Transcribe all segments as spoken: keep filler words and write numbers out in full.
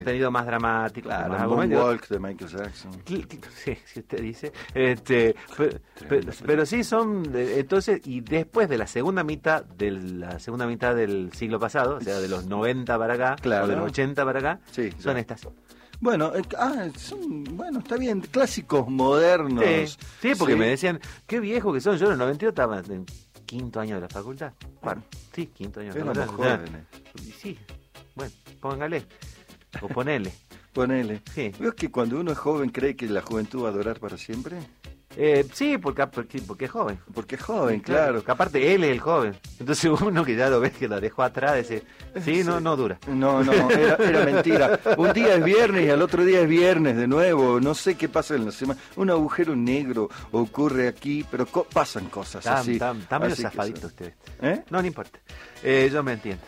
tenido más dramático, Claro, más el argumento. Moonwalk de Michael Jackson. Sí, si usted dice. Este, pero, pero, pero sí son, eh, entonces, y después de la segunda mitad, de la segunda mitad del siglo pasado, o sea, de los noventa para acá, Claro. o de los ochenta para acá, Sí, son ya. estas. Bueno, eh, ah, son, bueno, está bien, clásicos modernos. Sí, sí, porque Sí. me decían, qué viejo que son. Yo en el noventa y dos estaba en quinto año de la facultad. Bueno, sí, quinto año de la Éramos facultad. jóvenes. Y sí, bueno, póngale, o ponele. Ponele. Sí. ¿Ves que cuando uno es joven cree que la juventud va a durar para siempre? Eh, sí, porque, porque, porque es joven. Porque es joven, claro. Que aparte él es el joven. Entonces uno que ya lo ves que lo dejó atrás, dice, sí, no, no dura. No, no, era, era mentira. Un día es viernes y al otro día es viernes de nuevo. No sé qué pasa en la semana. Un agujero negro ocurre aquí, pero co pasan cosas Está, así. está, está medio Así que zafadito sí. usted. ¿Eh? No, no importa. Eh, yo me entiendo.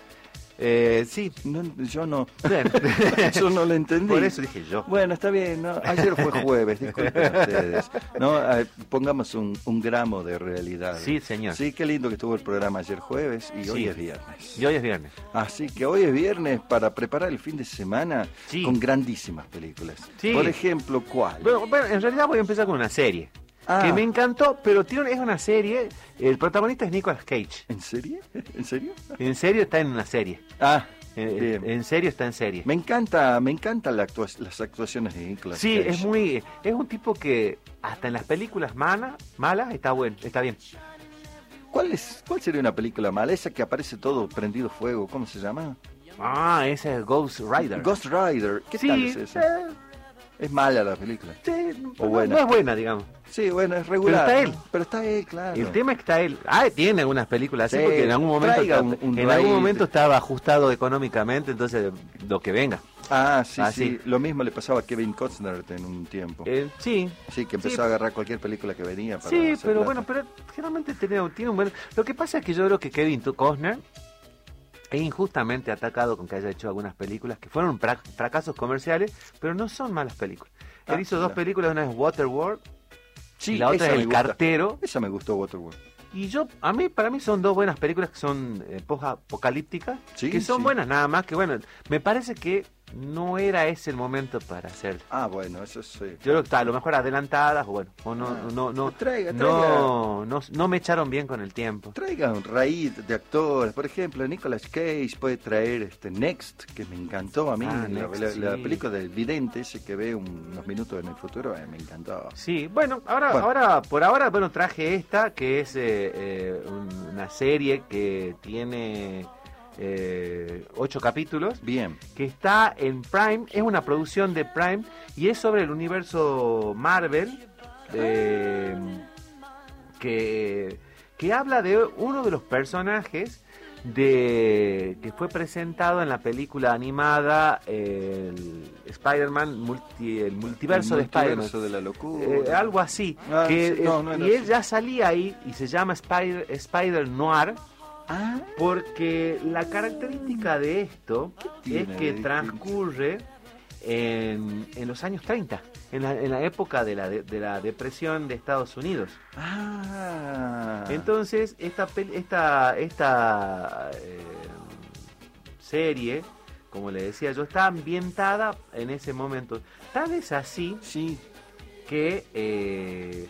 Eh, sí. No, yo no. Bien. Yo no lo entendí. Por eso dije yo. Bueno, está bien. ¿No? Ayer fue jueves, disculpen ustedes. No, eh, pongamos un, un gramo de realidad. Sí, señor. Sí, qué lindo que estuvo el programa ayer jueves y Sí. hoy es viernes. Y hoy es viernes. Así que hoy es viernes para preparar el fin de semana Sí. con grandísimas películas. Sí. Por ejemplo, ¿cuál? Bueno, bueno, en realidad voy a empezar con una serie. Ah. Que me encantó, pero tiene, es una serie. El protagonista es Nicolas Cage. ¿En serio? ¿En serio? En serio está en una serie. Ah, Eh, bien. En serio está en serie. Me encanta, me encantan la actua- las actuaciones de Nicolas Sí, Cage. es muy, es un tipo que hasta en las películas mana- malas está bueno, está bien. ¿Cuál es, cuál sería una película mala? Esa que aparece todo prendido fuego, ¿cómo se llama? Ah, ese es Ghost Rider. Ghost Rider. ¿Qué sí, tal es esa? eh, Es mala la película. sí, O no, buena. no es buena, digamos. Sí, bueno, es regular. Pero está él. Pero está él, claro. El tema es que está él. Ah, tiene algunas películas así Sí, porque en algún momento traiga está- un- un en raíz algún de- momento estaba ajustado económicamente, entonces lo que venga. Ah, sí, Ah, sí, sí. Lo mismo le pasaba a Kevin Costner en un tiempo. Eh, sí. Sí, que empezó sí. a agarrar cualquier película que venía para Sí, hacer pero plata. bueno, pero generalmente tiene, tiene un buen... Lo que pasa es que yo creo que Kevin Costner es injustamente atacado con que haya hecho algunas películas que fueron fra- fracasos comerciales, pero no son malas películas. Él Ah, hizo dos claro. películas, una es Waterworld Sí, y la otra esa es me El gusta. Cartero. Esa me gustó, Waterworld. Y yo, a mí, para mí son dos buenas películas que son eh, post-apocalípticas, Sí, que son sí. buenas nada más, que bueno, me parece que no era ese el momento para hacer. Ah, bueno, eso sí. Yo creo que está a lo mejor adelantadas, o bueno, o no, Ah. no, no, Traiga, no, no, no me echaron bien con el tiempo. Traiga un raíz de actores. Por ejemplo, Nicolas Cage puede traer este Next, que me encantó a mí. Ah, la, Next, la- la sí. película del vidente, ese que ve un- unos minutos en el futuro, eh, me encantó. Sí, bueno, ahora, Bueno. ahora, por ahora, bueno, traje esta, que es eh, eh, un- una serie que tiene eh, ocho capítulos, Bien. que está en Prime, es una producción de Prime, y es sobre el universo Marvel, eh, que, que habla de uno de los personajes de que fue presentado en la película animada eh, el Spider-Man, multi- el multiverso El de Spider-Man. multiverso de la locura. Eh, algo así. Ah, que, sí, no, eh, no era y él así. ya salía ahí y se llama Spider, Spider Noir Ah, porque la característica de esto tiene es de que distinto? transcurre en, en los años treinta, en la, en la época de la, de, de la depresión de Estados Unidos. ah. Entonces, esta, pel- esta, esta eh, serie, como le decía yo, está ambientada en ese momento. Tal es así Sí. que eh,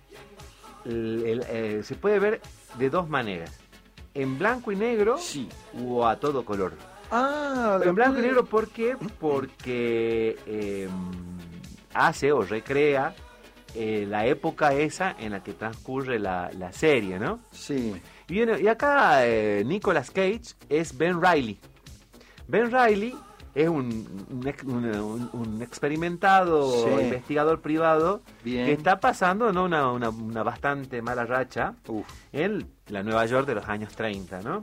el- el- eh, se puede ver de dos maneras. En blanco y negro Sí. o a todo color. Ah, Pero en blanco y pude- negro, ¿por qué? Porque eh, hace o recrea eh, la época esa en la que transcurre la, la serie, ¿no? Sí. Y, viene- y acá eh, Nicolas Cage es Ben Reilly. Ben Reilly es un, un, ex- un- un- un experimentado Sí. investigador privado Bien. que está pasando, ¿no? una, una, una bastante mala racha Uf. en la Nueva York de los años treinta, ¿no?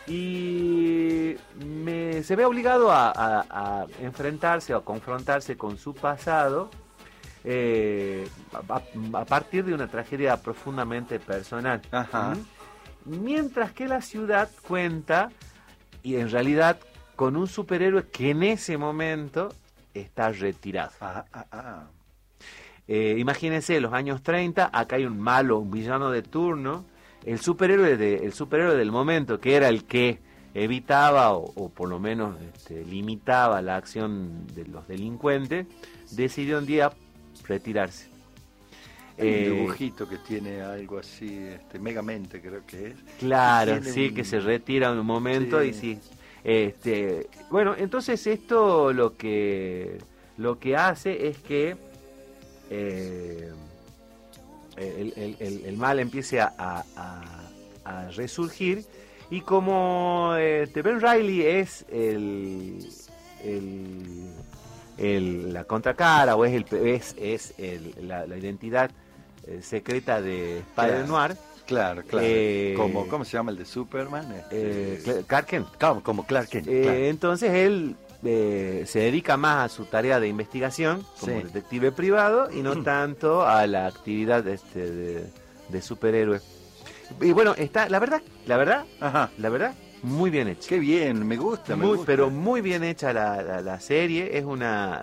Y me, se ve obligado a, a- a enfrentarse o a confrontarse con su pasado eh, a, a partir de una tragedia profundamente personal. Ajá. ¿Mm? Mientras que la ciudad cuenta, y en realidad con un superhéroe que en ese momento está retirado. Ah, ah, ah. Eh, imagínense, los años treinta, acá hay un malo, un villano de turno, el superhéroe, de, el superhéroe del momento, que era el que evitaba o, o por lo menos este, limitaba la acción de los delincuentes, decidió un día retirarse. Hay Eh, un dibujito que tiene algo así, este, Megamente creo que es. Claro, Que sí, un... que se retira un momento sí. y sí. Este, bueno, entonces esto lo que lo que hace es que eh, el, el, el, el mal empiece a, a, a, a resurgir, y como este, Ben Reilly es el, el, el la contracara o es el es, es el, la, la identidad eh, secreta de Spider-Noir. Claro, claro. Eh, como, ¿Cómo se llama el de Superman? Eh, Este... Clark Kent. Como, como Clark Kent. Eh, claro. Entonces él eh, se dedica más a su tarea de investigación como Sí. detective privado y no tanto a la actividad este, de, de superhéroe. Y bueno, está, la verdad, la verdad, Ajá. la verdad, muy bien hecha. Qué bien, me gusta, me Muy, gusta. pero muy bien hecha la, la, la serie. Es una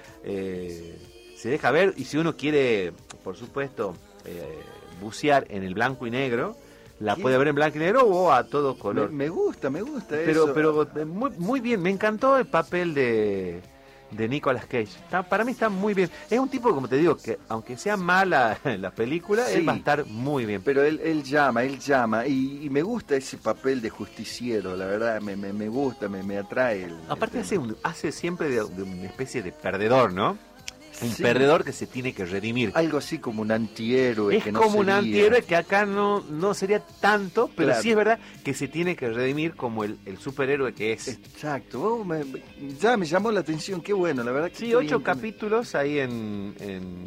eh, se deja ver, y si uno quiere, por supuesto, eh, bucear en el blanco y negro, la ¿Qué? puede ver en blanco y negro o a todo color. Me, me gusta, me gusta pero eso. pero eh, muy, muy bien, me encantó el papel de, de Nicolas Cage. Está, para mí está muy bien. Es un tipo, como te digo, que aunque sea mala la película, Sí. él va a estar muy bien. Pero él, él llama, él llama, y, y me gusta ese papel de justiciero, la verdad, me, me, me gusta, me, me atrae. El, Aparte el hace, un- hace siempre de, de una especie de perdedor, ¿no? Un Sí. perdedor que se tiene que redimir. Algo así como un antihéroe. Es que no como un sería. antihéroe que acá no, no sería tanto, pero Claro. sí es verdad que se tiene que redimir como el, el superhéroe que es. Exacto, oh, me- me- ya me llamó la atención, qué bueno, la verdad que Sí, estoy ocho en- capítulos ahí en, en,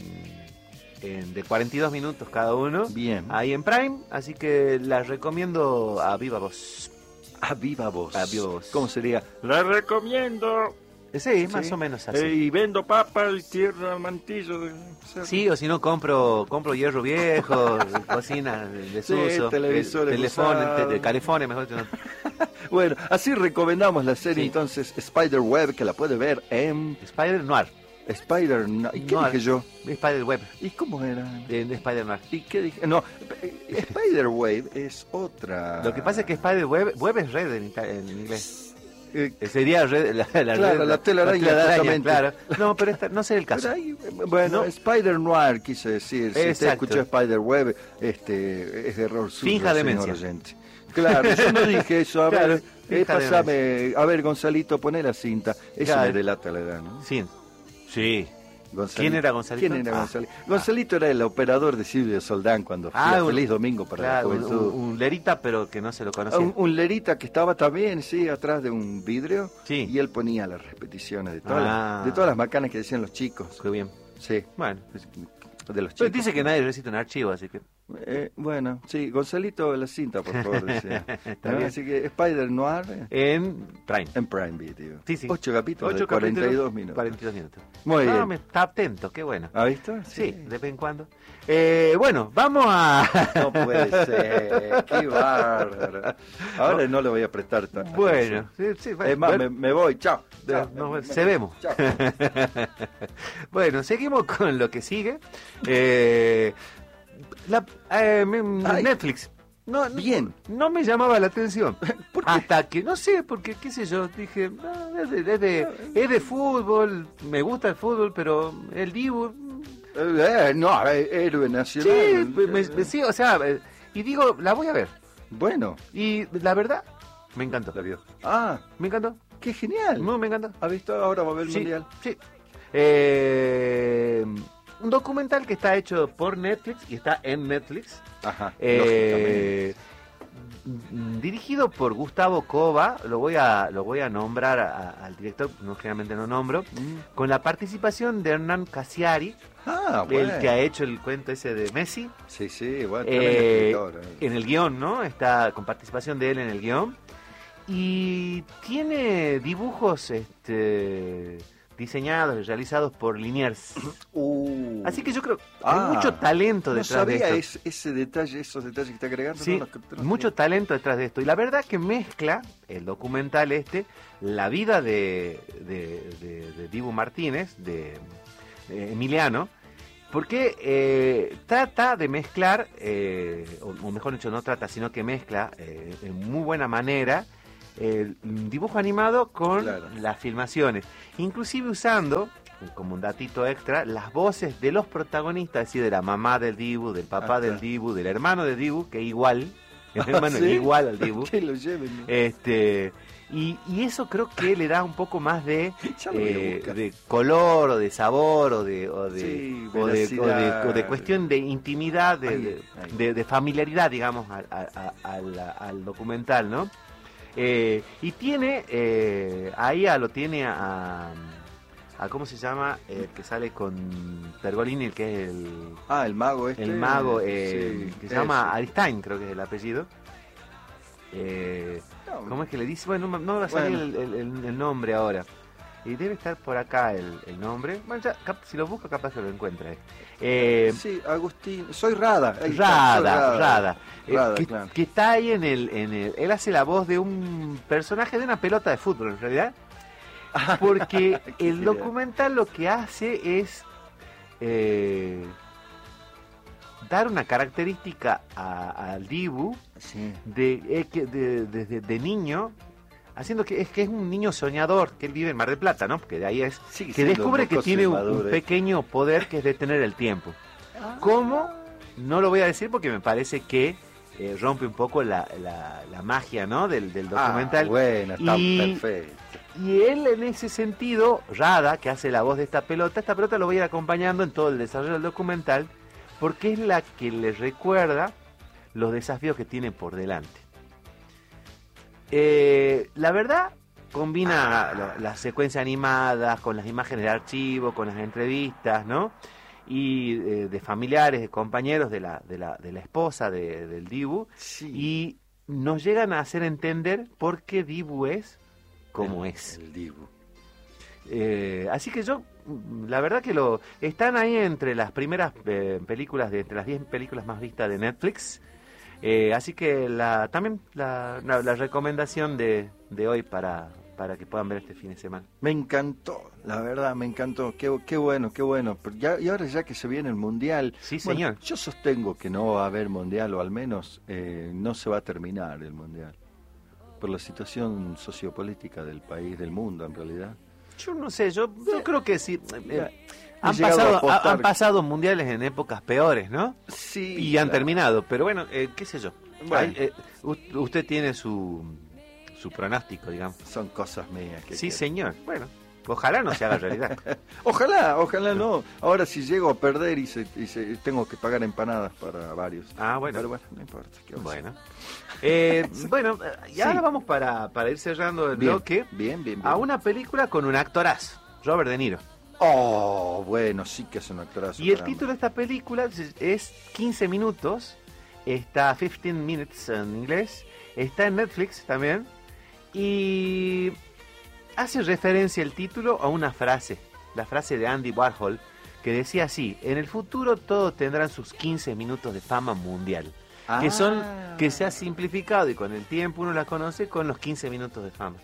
en- de cuarenta y dos minutos cada uno. Bien. Ahí en Prime, así que las recomiendo a viva voz. A viva voz. A viva voz. ¿Cómo sería? La recomiendo. Sí, más Sí. o menos así. Eh, y vendo papa y tierra mantillo. De... Sí, o si no compro compro hierro viejo, cocina de desuso, Sí, televisores el teléfono, usados. de California, mejor que no. Bueno, así recomendamos la serie Sí. entonces Spider-Web, que la puede ver en Spider Noir. Spider... ¿Y qué Noir. dije yo? Spider Web. ¿Y cómo era? De, de Spider Noir. ¿Y qué dije? No, eh, Spider-Web es otra... Lo que pasa es que Spider Web, web es red en, ita- en inglés. Eh, Eh, Sería red, la, la Claro, red- la telaraña, telaraña, exactamente. claro. No, pero esta, no sé el caso. pero ahí, bueno, No. Spider-Noir quise decir. Si usted Exacto. escuchó Spider-Web, este, es error suyo, Finja señor demencia. oyente. Claro, yo no dije eso. A Claro, ver, eh, finja pasame, a ver, Gonzalito, poné la cinta. Eso Claro. me delata la edad, ¿no? Sí. Sí. Gonzalito. ¿Quién era Gonzalito? ¿Quién era Ah. Gonzalito? Gonzalito era el operador de Silvio Soldán cuando fue Ah, a un- Feliz Domingo para Claro, la un, juventud. un- un lerita, pero que no se lo conocía. Un, un lerita que estaba también, sí, atrás de un vidrio. Sí. Y él ponía las repeticiones de todas, Ah. las, de todas las macanas que decían los chicos. Qué bien. Sí, Bueno. de los Pero chicos. dice que nadie recita un archivo, así que... Eh, bueno, sí, Gonzalito, la cinta, por favor. decía. Está ¿No? bien. Así que Spider Noir eh, En Prime. en Prime Video. Sí, sí. Ocho capítulos Ocho de cuarenta y dos capítulos, minutos. cuarenta y dos minutos. Muy No, bien. me está atento, qué bueno. ¿Ha visto? Sí, de vez en cuando. Eh, bueno, vamos a... No puede ser, qué bárbaro. Ahora no le voy a prestar tanto. Bueno, sí, sí, bueno, Es más, bueno. me, me voy, chao. De- Chao. nos Me- ve- se vemos. Chao. Bueno, seguimos con lo que sigue. Eh, la- eh, me- Ay. Netflix. No, no- Bien. No me llamaba la atención. ¿Por qué? Hasta que, no sé, porque, qué sé yo, dije, no, es, de, es, de, es de fútbol, me gusta el fútbol, pero el Dibu... Eh, no, eh, héroe Sí, nacional. me- me- sí, o sea, eh, y digo, la voy a ver. Bueno, Y la verdad, me encantó. la vio. Ah, Me encantó. qué genial. No, me encantó. ¿Ha visto? Ahora va a ver el Sí, mundial. sí. Eh, un documental que está hecho por Netflix y está en Netflix. Ajá. Eh, mm, dirigido por Gustavo Cova, lo voy a lo voy a nombrar a- al director, no generalmente no nombro, lógicamente. con la participación de Hernán Casiari, Mm. Ah, bueno. el que ha hecho el cuento ese de Messi. Sí, sí, bueno, tremendo Eh, escritor, eh. en el guión, ¿no? Está con participación de él en el guión. Y tiene dibujos este, diseñados y realizados por Liniers. Uh. Así que yo creo que Ah, hay mucho talento no detrás de sabía esto. ese, ese detalle, esos detalles que está agregando. Sí, no, los- los- mucho talento detrás de esto. Y la verdad que mezcla el documental este, la vida de, de, de- de Dibu Martínez, de, de Emiliano, porque eh, trata de mezclar, eh, o, o mejor dicho, no trata, sino que mezcla eh, en muy buena manera el dibujo animado con Claro. las filmaciones, inclusive usando, como un datito extra, las voces de los protagonistas, es decir, de la mamá del Dibu, del papá Ah, del claro. Dibu, del hermano del Dibu, que es igual, el hermano ¿Sí? es igual al Dibu. Que lo lleven. Este, y, y eso creo que le da un poco más de, Ya lo voy a eh, buscar. de color o de sabor o de, o de, Sí, o de, o de- veracidad. o de cuestión de intimidad, de, Ahí, de, ahí. de- de familiaridad, digamos, al, a- a- al- al documental, ¿no? Eh, y tiene, eh, ahí a, lo tiene a, a, ¿cómo se llama? El que sale con Pergolini, el que es el, Ah, el mago este. el mago, eh, Sí, que se llama ese. Aristain, creo que es el apellido. Eh, No, ¿Cómo es que le dice? Bueno, no, no me va a salir Bueno. el, el- el nombre ahora. Y debe estar por acá el, el nombre. Bueno, ya, cap- si lo busco, capaz que lo encuentre. Eh, Sí, Agustín. Soy Rada. ahí está, soy Rada, Rada. Eh, Rada, que, claro. que está ahí en el, en el... Él hace la voz de un personaje de una pelota de fútbol, en realidad. Porque Qué el genial. documental lo que hace es... eh, dar una característica a- al Dibu Sí. de, eh, que de- desde de niño, haciendo que es que es un niño soñador, que él vive en Mar del Plata, ¿no? Porque de ahí es Sigue que siendo descubre que mocoso tiene y un, maduro, un eh. pequeño poder que es detener el tiempo. ¿Cómo? No lo voy a decir porque me parece que eh, rompe un poco la, la- la magia, ¿no? Del, del documental. Ah, bueno, está Y- perfecto. Y él en ese sentido, Rada, que hace la voz de esta pelota, esta pelota lo voy a ir acompañando en todo el desarrollo del documental, porque es la que le recuerda los desafíos que tiene por delante. Eh, la verdad, combina la- las secuencias animadas con las imágenes de archivo, con las entrevistas, ¿no? Y eh, de familiares, de compañeros de la, de la, de la esposa de- del Dibu, Sí. y nos llegan a hacer entender por qué Dibu es como El- es. El Dibu. Eh, así que yo, mm, la verdad que lo están ahí entre las primeras eh, películas, de entre las diez películas más vistas de Netflix. Eh, así que la, también la, la- la recomendación de, de hoy para, para que puedan ver este fin de semana. Me encantó, la verdad, me encantó. Qué, qué bueno, qué bueno. Pero ya, y ahora ya que se viene el Mundial... Sí, bueno, señor. yo sostengo que no va a haber Mundial, o al menos eh, no se va a terminar el Mundial. Por la situación sociopolítica del país, del mundo, en realidad. Yo no sé, yo, yo creo que sí. eh, Mira, han, he llegado a pasado, ha- apostar- han pasado mundiales en épocas peores, ¿no? Sí. Y han claro. terminado, pero bueno, eh, qué sé yo. Bueno. Hay, eh, u- usted tiene su, su pronóstico, digamos. Son cosas mías. que Sí, quiero. señor. Bueno, ojalá no se haga realidad. Ojalá, ojalá no. Ahora si llego a perder y, se, y se- tengo que pagar empanadas para varios. Ah, bueno. Pero bueno, no importa. ¿qué vamos a Bueno, eh, bueno, eh, y ahora Sí. vamos para, para ir cerrando el hacer? Bien, bloque bien, bien, bien. a una película con un actorazo, Robert De Niro. Oh, bueno, sí que es un actorazo. Y el caramba. título de esta película es- es quince minutos, está quince minutes en inglés, está en Netflix también, y hace referencia el título a una frase, la frase de Andy Warhol, que decía así: en el futuro todos tendrán sus quince minutos de fama mundial. Que son, Ah. que se ha simplificado y con el tiempo uno la conoce con los quince minutos de fama.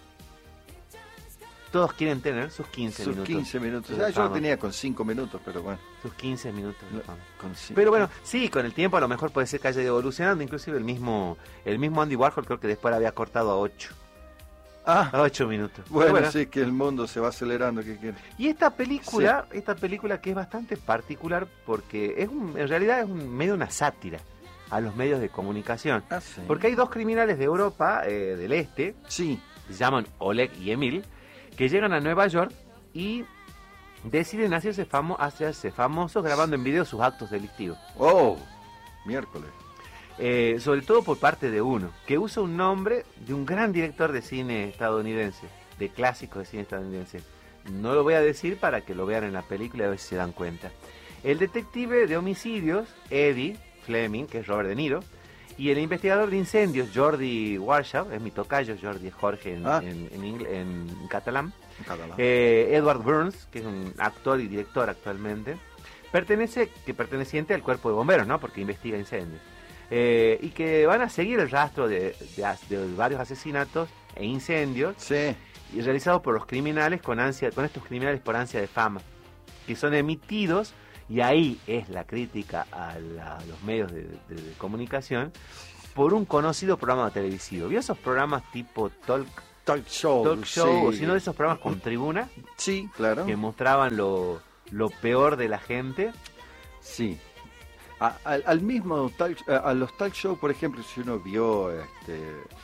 Todos quieren tener sus quince Sus minutos. quince minutos. de Ah, yo lo fama. tenía con cinco minutos, pero bueno. Sus quince minutos de No, fama. con cinco. Pero bueno, sí, con el tiempo a lo mejor puede ser que haya ido evolucionando. Inclusive el mismo el mismo Andy Warhol creo que después había cortado a ocho. Ah, A ocho minutos. bueno, Pero sí, que el mundo se va acelerando. ¿Qué quiere? Y esta película, esta película que es bastante particular porque es un, en realidad es un, medio una sátira a los medios de comunicación. Ah, sí. Porque hay dos criminales de Europa, eh, del este, Sí. se llaman Oleg y Emil, que llegan a Nueva York y deciden hacerse, famo hacerse famosos grabando en video sus actos delictivos. Oh, miércoles. Eh, sobre todo por parte de uno, que usa un nombre de un gran director de cine estadounidense, de clásicos de cine estadounidense. No lo voy a decir para que lo vean en la película y a ver si se dan cuenta. El detective de homicidios, Eddie Fleming, que es Robert De Niro, y el investigador de incendios, Jordi Warshaw, es mi tocayo, Jordi es Jorge en, Ah. en, en ingle- en catalán, Catalán. eh, Edward Burns, que es un actor y director actualmente, pertenece, que perteneciente al cuerpo de bomberos, ¿no? Porque investiga incendios. Eh, y que van a seguir el rastro de, de as- de varios asesinatos e incendios Sí. y realizados por los criminales con ansia, con estos criminales por ansia de fama, que son emitidos, y ahí es la crítica a, la- a los medios de, de- de comunicación, por un conocido programa televisivo. ¿Vio esos programas tipo talk, Talk show. talk show, o sí. si no de esos programas con tribuna, Sí, claro. que mostraban lo, lo peor de la gente? Sí. A- al, al mismo talk, a, a los talk show, por ejemplo, si uno vio este,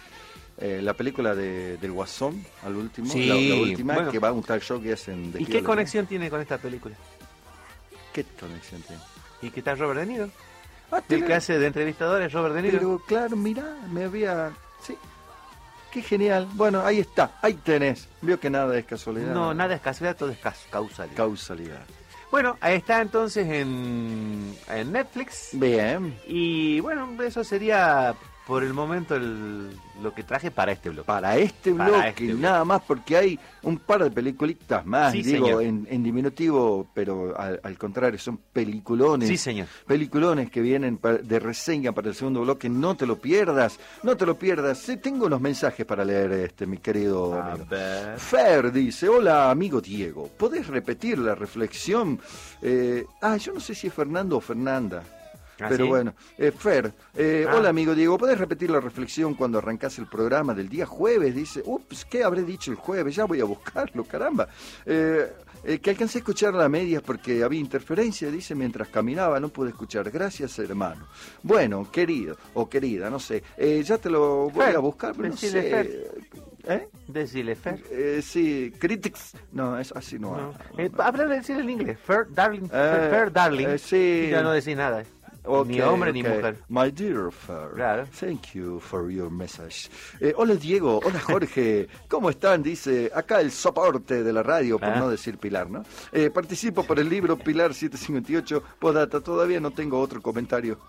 eh, la película de, del Guasón, al último, Sí, la, la última, bueno. que va a un talk show que hacen de ¿Y qué conexión tiene con esta película? ¿Qué conexión tiene? ¿Y qué tal Robert De Niro? Ah, El tiene- que hace de entrevistador es Robert De Niro. Pero claro, mirá, me había... Sí, qué genial. Bueno, ahí está, ahí tenés. Vio que nada es casualidad. No, nada es casualidad, todo es cas- causalidad. Causalidad. Bueno, ahí está entonces en, en Netflix. Bien. Y bueno, eso sería por el momento el, lo que traje para este bloque. Para este Para bloque, este bloque. nada más, porque hay un par de peliculitas más, Sí, digo, señor. en, en diminutivo, pero al, al contrario, son peliculones. Sí, señor. Peliculones que vienen pa- de reseña para el segundo bloque, no te lo pierdas, no te lo pierdas. Sí, tengo unos mensajes para leer, este, mi querido A amigo. ver. Fer dice, hola amigo Diego, ¿podés repetir la reflexión? Eh, ah, yo no sé si es Fernando o Fernanda. ¿Ah, Pero sí? bueno, eh, Fer, eh, Ah. hola amigo Diego, ¿podés repetir la reflexión cuando arrancás el programa del día jueves? Dice, ups, ¿qué habré dicho el jueves? Ya voy a buscarlo, caramba. Eh, eh, que alcancé a escuchar a medias porque había interferencia, dice, mientras caminaba, no pude escuchar. Gracias, hermano. Bueno, querido, o querida, no sé, eh, ya te lo voy Fer, a buscar, pero no decile sé. Fer. ¿Eh? Decile, Fer. Eh, sí, critics, no, es así no. No. va. Eh, habla de decir en inglés. Fer, darling. Fer, Eh, Fer, darling. eh, sí. Y ya no decís nada. Ni Ok, hombre ni ok. mujer. My dear Fer, Claro. thank you for your message. Eh, hola Diego, hola Jorge, ¿cómo están? Dice, acá el soporte de la radio, por Ah. no decir Pilar, ¿no? Eh, participo por el libro Pilar setecientos cincuenta y ocho, podata, todavía no tengo otro comentario.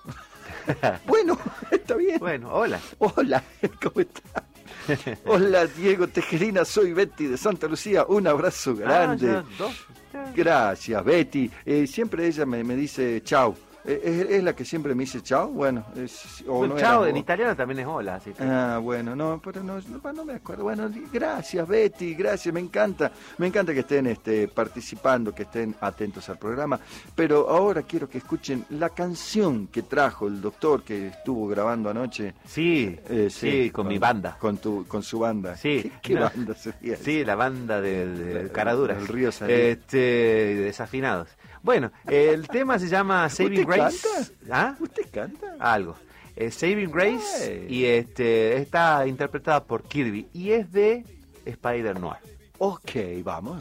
Bueno, está bien. Bueno, hola. Hola, ¿cómo estás? Hola Diego Tejerina, soy Betty de Santa Lucía, un abrazo grande. Ah, ya, dos. Ya. Gracias, Betty. Eh, siempre ella me, me dice chau. Eh, ¿Es, es la que siempre me dice chau? Bueno, es, o Bueno, no chao, era, en o- italiano también es hola. Así que... Ah, bueno, no, pero no, no, no me acuerdo. Bueno, di- gracias, Betty, gracias, me encanta. Me encanta que estén este, participando, que estén atentos al programa. Pero ahora quiero que escuchen la canción que trajo el doctor que estuvo grabando anoche. Sí, Eh, sí, con, mi banda. Con, tu, con su banda. Sí. ¿Qué, qué No. banda sería esa? Sí, la banda de, de La- Caradura. del Río Salí. Este, desafinados. Bueno, el tema se llama Saving ¿Usted Grace. canta? ¿Ah? ¿Usted canta? Algo. Eh, Saving Grace. Ay. Y este está interpretada por Kirby. Y es de Spider Noir. Ok, vamos.